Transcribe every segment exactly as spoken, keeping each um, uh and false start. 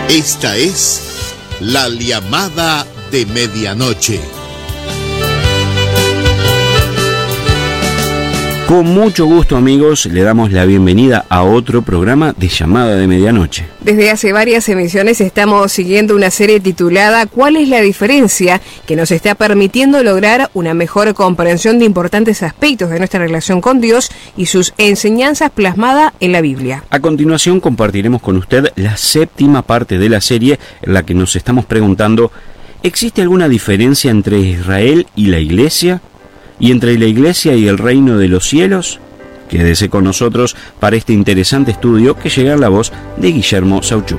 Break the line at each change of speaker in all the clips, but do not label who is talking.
Esta es la llamada de medianoche.
Con mucho gusto, amigos, le damos la bienvenida a otro programa de Llamada de Medianoche.
Desde hace varias emisiones estamos siguiendo una serie titulada ¿Cuál es la diferencia?, que nos está permitiendo lograr una mejor comprensión de importantes aspectos de nuestra relación con Dios y sus enseñanzas plasmadas en la Biblia.
A continuación compartiremos con usted la séptima parte de la serie en la que nos estamos preguntando: ¿existe alguna diferencia entre Israel y la Iglesia? ¿Y entre la Iglesia y el reino de los cielos? Quédese con nosotros para este interesante estudio que llega a la voz de Guillermo Sauchuk.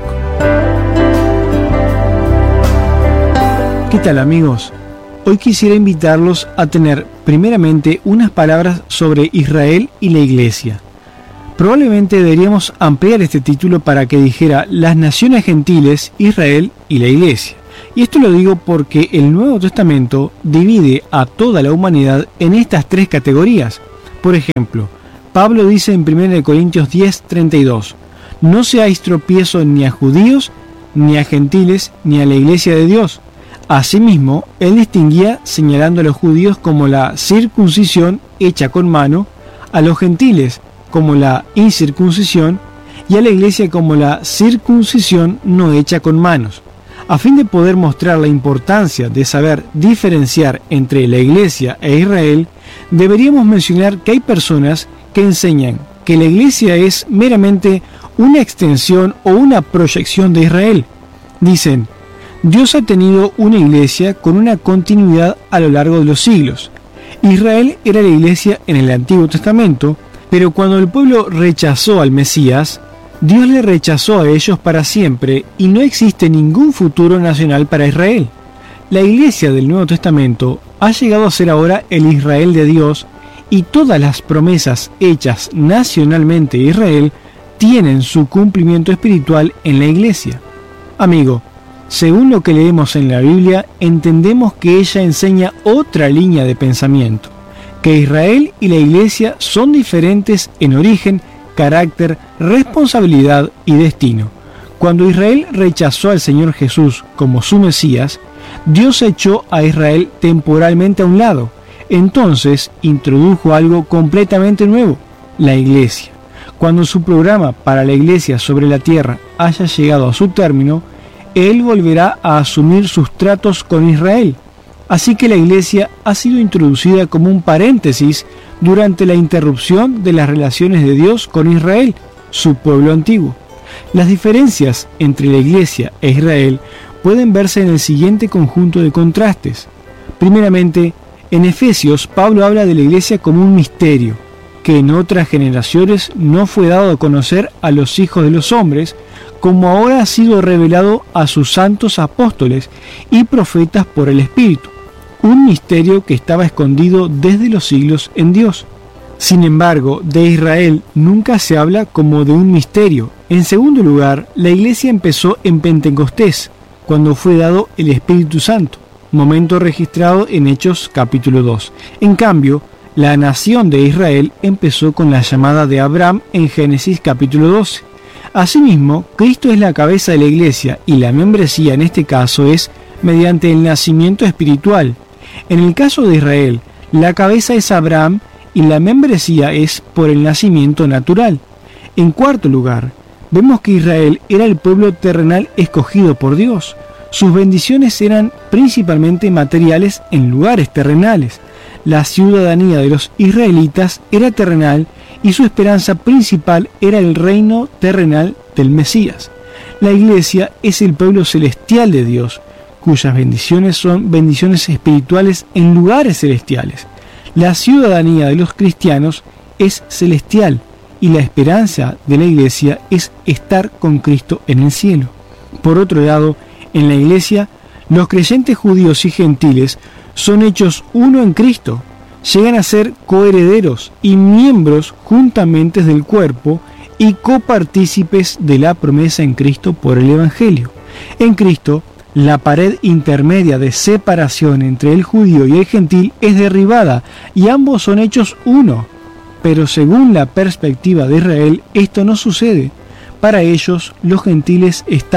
¿Qué tal, amigos? Hoy quisiera invitarlos a tener primeramente unas palabras sobre Israel y la Iglesia. Probablemente deberíamos ampliar este título para que dijera las naciones gentiles, Israel y la Iglesia. Y esto lo digo porque el Nuevo Testamento divide a toda la humanidad en estas tres categorías. Por ejemplo, Pablo dice en primera de Corintios diez, treinta y dos: no seáis tropiezo ni a judíos, ni a gentiles, ni a la iglesia de Dios. Asimismo, él distinguía señalando a los judíos como la circuncisión hecha con mano, a los gentiles como la incircuncisión y a la iglesia como la circuncisión no hecha con manos. A fin de poder mostrar la importancia de saber diferenciar entre la Iglesia e Israel, deberíamos mencionar que hay personas que enseñan que la Iglesia es meramente una extensión o una proyección de Israel. Dicen: Dios ha tenido una Iglesia con una continuidad a lo largo de los siglos. Israel era la Iglesia en el Antiguo Testamento, pero cuando el pueblo rechazó al Mesías, Dios le rechazó a ellos para siempre y no existe ningún futuro nacional para Israel. La Iglesia del Nuevo Testamento ha llegado a ser ahora el Israel de Dios, y todas las promesas hechas nacionalmente a Israel tienen su cumplimiento espiritual en la Iglesia. Amigo, según lo que leemos en la Biblia, entendemos que ella enseña otra línea de pensamiento, que Israel y la Iglesia son diferentes en origen, carácter, responsabilidad y destino. Cuando Israel rechazó al Señor Jesús como su Mesías, Dios echó a Israel temporalmente a un lado. Entonces introdujo algo completamente nuevo: la Iglesia. Cuando su programa para la Iglesia sobre la tierra haya llegado a su término, Él volverá a asumir sus tratos con Israel. Así que la Iglesia ha sido introducida como un paréntesis durante la interrupción de las relaciones de Dios con Israel, su pueblo antiguo. Las diferencias entre la Iglesia e Israel pueden verse en el siguiente conjunto de contrastes. Primeramente, en Efesios, Pablo habla de la Iglesia como un misterio, que en otras generaciones no fue dado a conocer a los hijos de los hombres, como ahora ha sido revelado a sus santos apóstoles y profetas por el Espíritu. Un misterio que estaba escondido desde los siglos en Dios. Sin embargo, de Israel nunca se habla como de un misterio. En segundo lugar, la Iglesia empezó en Pentecostés, cuando fue dado el Espíritu Santo, momento registrado en Hechos capítulo dos. En cambio, la nación de Israel empezó con la llamada de Abraham en Génesis capítulo doce. Asimismo, Cristo es la cabeza de la Iglesia y la membresía en este caso es mediante el nacimiento espiritual. En el caso de Israel, la cabeza es Abraham y la membresía es por el nacimiento natural. En cuarto lugar, vemos que Israel era el pueblo terrenal escogido por Dios. Sus bendiciones eran principalmente materiales en lugares terrenales. La ciudadanía de los israelitas era terrenal y su esperanza principal era el reino terrenal del Mesías. La Iglesia es el pueblo celestial de Dios, cuyas bendiciones son bendiciones espirituales en lugares celestiales. La ciudadanía de los cristianos es celestial y la esperanza de la Iglesia es estar con Cristo en el cielo. Por otro lado, en la Iglesia, los creyentes judíos y gentiles son hechos uno en Cristo, llegan a ser coherederos y miembros juntamente del cuerpo y copartícipes de la promesa en Cristo por el Evangelio. En Cristo, la pared intermedia de separación entre el judío y el gentil es derribada y ambos son hechos uno. Pero según la perspectiva de Israel, esto no sucede. Para ellos, los gentiles están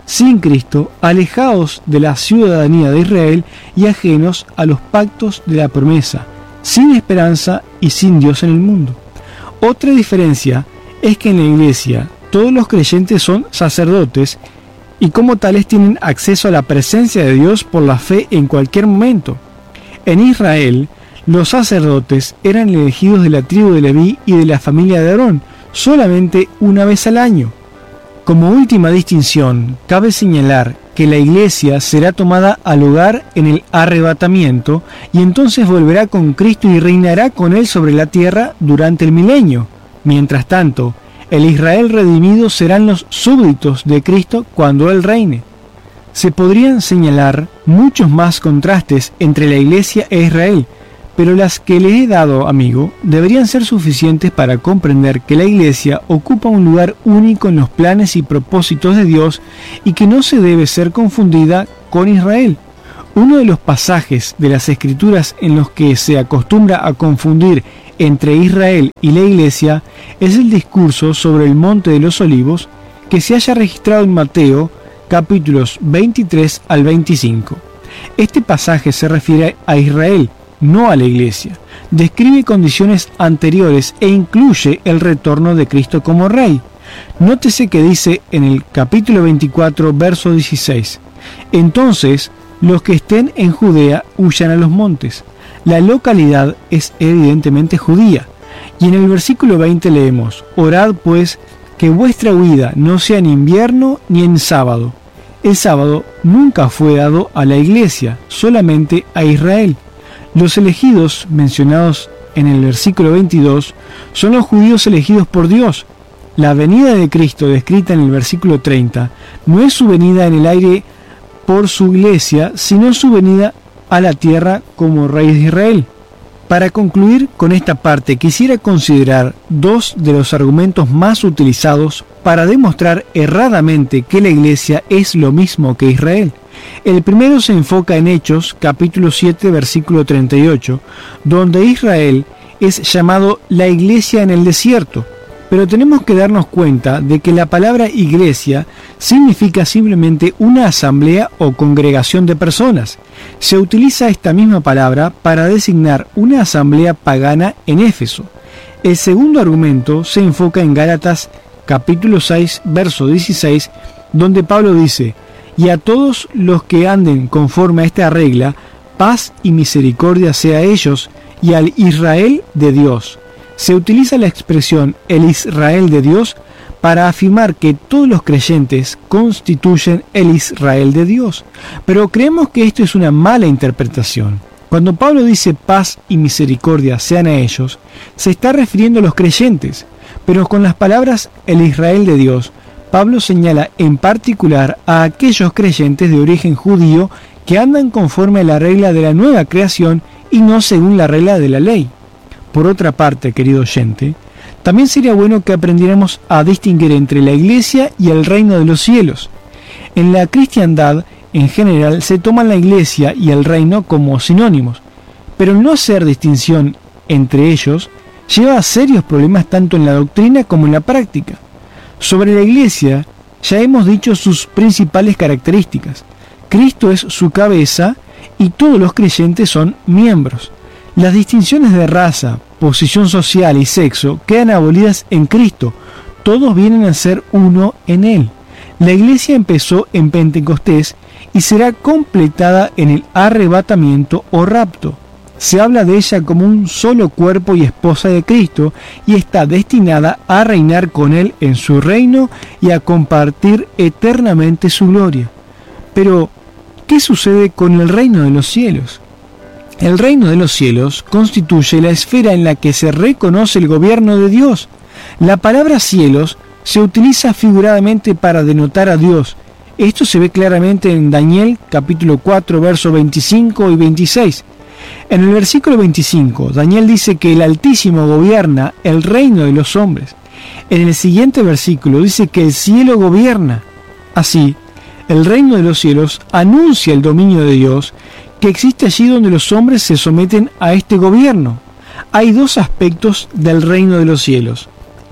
sin Cristo, alejados de la ciudadanía de Israel y ajenos a los pactos de la promesa, sin esperanza y sin Dios en el mundo. Otra diferencia es que en la iglesia todos los creyentes son sacerdotes y como tales tienen acceso a la presencia de Dios por la fe en cualquier momento. En Israel, los sacerdotes eran elegidos de la tribu de Leví y de la familia de Aarón solamente una vez al año. Como última distinción, cabe señalar que la iglesia será tomada al lugar en el arrebatamiento y entonces volverá con Cristo y reinará con él sobre la tierra durante el milenio. Mientras tanto, el Israel redimido serán los súbditos de Cristo cuando él reine. Se podrían señalar muchos más contrastes entre la iglesia e Israel, pero las que le he dado, amigo, deberían ser suficientes para comprender que la iglesia ocupa un lugar único en los planes y propósitos de Dios y que no se debe ser confundida con Israel. Uno de los pasajes de las Escrituras en los que se acostumbra a confundir entre Israel y la iglesia es el discurso sobre el Monte de los Olivos que se haya registrado en Mateo capítulos veintitrés al veinticinco. Este pasaje se refiere a Israel, no a la iglesia. Describe condiciones anteriores e incluye el retorno de Cristo como rey. Nótese que dice en el capítulo veinticuatro, verso dieciséis, entonces los que estén en Judea huyan a los montes. La localidad es evidentemente judía. Y en el versículo veinte leemos, orad pues que vuestra huida no sea en invierno ni en sábado. El sábado nunca fue dado a la iglesia, solamente a Israel. Los elegidos mencionados en el versículo veintidós son los judíos elegidos por Dios. La venida de Cristo descrita en el versículo treinta no es su venida en el aire por su iglesia, sino su venida a la tierra como rey de Israel. Para concluir con esta parte, quisiera considerar dos de los argumentos más utilizados para demostrar erradamente que la iglesia es lo mismo que Israel. El primero se enfoca en Hechos, capítulo siete, versículo treinta y ocho, donde Israel es llamado la iglesia en el desierto. Pero tenemos que darnos cuenta de que la palabra iglesia significa simplemente una asamblea o congregación de personas. Se utiliza esta misma palabra para designar una asamblea pagana en Éfeso. El segundo argumento se enfoca en Gálatas capítulo seis, verso dieciséis, donde Pablo dice, y a todos los que anden conforme a esta regla, paz y misericordia sea a ellos y al Israel de Dios. Se utiliza la expresión el Israel de Dios para afirmar que todos los creyentes constituyen el Israel de Dios. Pero creemos que esto es una mala interpretación. Cuando Pablo dice paz y misericordia sean a ellos, se está refiriendo a los creyentes, pero con las palabras el Israel de Dios, Pablo señala en particular a aquellos creyentes de origen judío que andan conforme a la regla de la nueva creación y no según la regla de la ley. Por otra parte, querido oyente, también sería bueno que aprendiéramos a distinguir entre la iglesia y el reino de los cielos. En la cristiandad, en general, se toman la iglesia y el reino como sinónimos, pero el no hacer distinción entre ellos lleva a serios problemas tanto en la doctrina como en la práctica. Sobre la iglesia, ya hemos dicho sus principales características. Cristo es su cabeza y todos los creyentes son miembros. Las distinciones de raza, posición social y sexo quedan abolidas en Cristo. Todos vienen a ser uno en Él. La iglesia empezó en Pentecostés y será completada en el arrebatamiento o rapto. Se habla de ella como un solo cuerpo y esposa de Cristo y está destinada a reinar con Él en su reino y a compartir eternamente su gloria. Pero, ¿qué sucede con el reino de los cielos? El reino de los cielos constituye la esfera en la que se reconoce el gobierno de Dios. La palabra cielos se utiliza figuradamente para denotar a Dios. Esto se ve claramente en Daniel capítulo cuatro, versos veinticinco y veintiséis. En el versículo veinticinco, Daniel dice que el Altísimo gobierna el reino de los hombres. En el siguiente versículo dice que el cielo gobierna. Así, el reino de los cielos anuncia el dominio de Dios que existe allí donde los hombres se someten a este gobierno. Hay dos aspectos del reino de los cielos.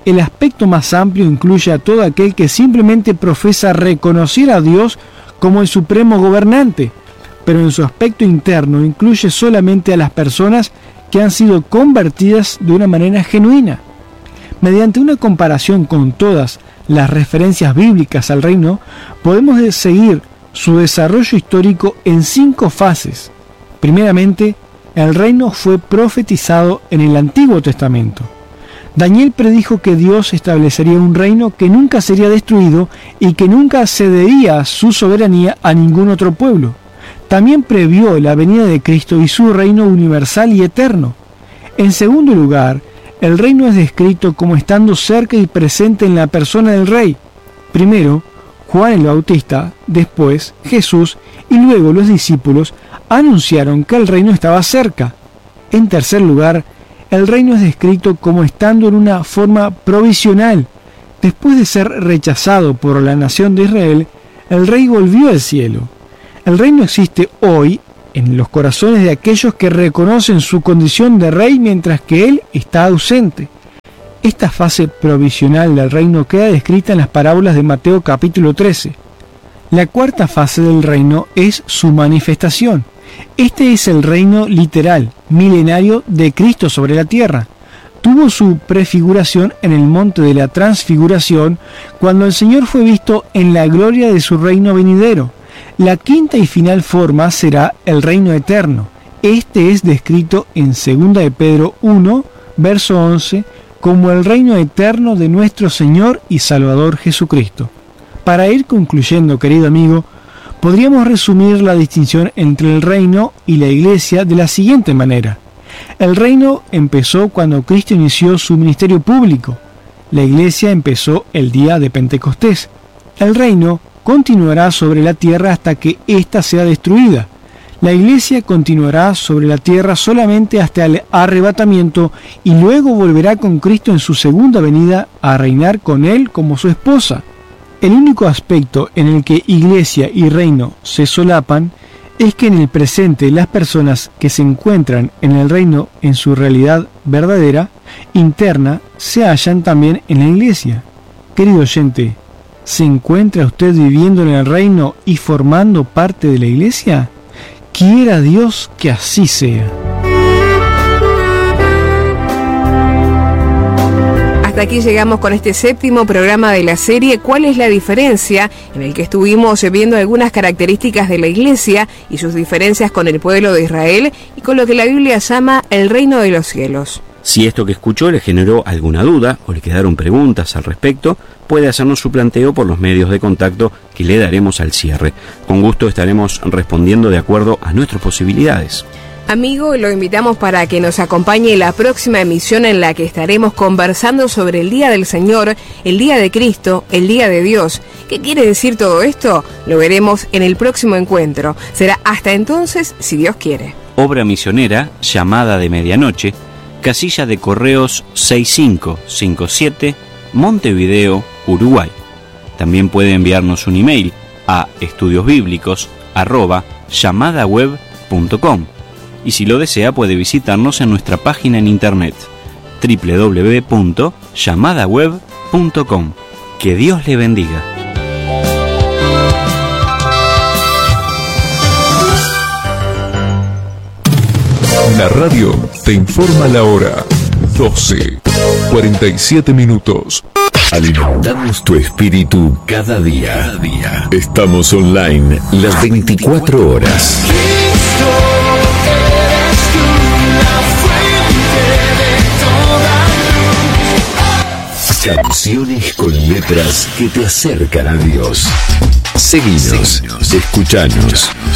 el aspecto más amplio incluye a todo aquel que simplemente profesa reconocer a Dios como el supremo gobernante, pero en su aspecto interno incluye solamente a las personas que han sido convertidas de una manera genuina. Mediante una comparación con todas las referencias bíblicas al reino, podemos seguir su desarrollo histórico en cinco fases. Primeramente, el reino fue profetizado en el Antiguo Testamento. Daniel predijo que Dios establecería un reino que nunca sería destruido y que nunca cedería su soberanía a ningún otro pueblo. También previó la venida de Cristo y su reino universal y eterno. En segundo lugar, el reino es descrito como estando cerca y presente en la persona del rey. Primero, Juan el Bautista, después Jesús y luego los discípulos anunciaron que el reino estaba cerca. En tercer lugar, el reino es descrito como estando en una forma provisional. Después de ser rechazado por la nación de Israel, el rey volvió al cielo. El reino existe hoy en los corazones de aquellos que reconocen su condición de rey mientras que él está ausente. Esta fase provisional del reino queda descrita en las parábolas de Mateo capítulo trece. La cuarta fase del reino es su manifestación. Este es el reino literal, milenario de Cristo sobre la tierra. Tuvo su prefiguración en el monte de la transfiguración, cuando el Señor fue visto en la gloria de su reino venidero. La quinta y final forma será el reino eterno. Este es descrito en segunda de Pedro uno, verso once, como el reino eterno de nuestro Señor y Salvador Jesucristo. Para ir concluyendo, querido amigo, podríamos resumir la distinción entre el reino y la iglesia de la siguiente manera. El reino empezó cuando Cristo inició su ministerio público. La iglesia empezó el día de Pentecostés. El reino continuará sobre la tierra hasta que ésta sea destruida. La iglesia continuará sobre la tierra solamente hasta el arrebatamiento y luego volverá con Cristo en su segunda venida a reinar con él como su esposa. El único aspecto en el que iglesia y reino se solapan es que en el presente las personas que se encuentran en el reino en su realidad verdadera, interna, se hallan también en la iglesia. Querido oyente, ¿se encuentra usted viviendo en el reino y formando parte de la iglesia? Quiera Dios que así sea.
Hasta aquí llegamos con este séptimo programa de la serie ¿Cuál es la diferencia?, en el que estuvimos viendo algunas características de la iglesia y sus diferencias con el pueblo de Israel y con lo que la Biblia llama el reino de los cielos.
Si esto que escuchó le generó alguna duda o le quedaron preguntas al respecto, puede hacernos su planteo por los medios de contacto que le daremos al cierre. Con gusto estaremos respondiendo de acuerdo a nuestras posibilidades.
Amigo, lo invitamos para que nos acompañe en la próxima emisión en la que estaremos conversando sobre el Día del Señor, el Día de Cristo, el Día de Dios. ¿Qué quiere decir todo esto? Lo veremos en el próximo encuentro. Será hasta entonces, si Dios quiere.
Obra misionera, Llamada de Medianoche, casilla de correos seis cinco cinco siete, Montevideo, Uruguay. También puede enviarnos un email a estudiosbíblicos arroba llamadaweb punto com. Y si lo desea puede visitarnos en nuestra página en internet doble u doble u doble u punto llamadaweb punto com. Que Dios le bendiga.
La radio te informa la hora. doce, cuarenta y siete minutos.
Alimentamos tu espíritu cada día. Cada día. Estamos online las veinticuatro horas. Canciones con letras que te acercan a Dios. Seguinos, escuchanos,